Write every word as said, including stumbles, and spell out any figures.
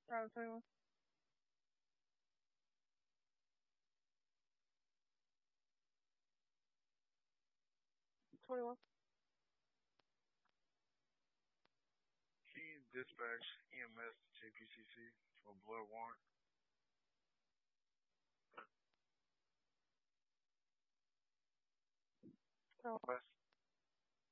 Uh, twenty-one. twenty-one. Can you dispatch E M S to J P C C for a blood warrant? Oh, West.